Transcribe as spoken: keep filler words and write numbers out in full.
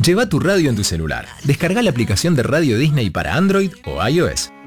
Lleva tu radio en tu celular. Descarga la aplicación de Radio Disney para Android o iOS.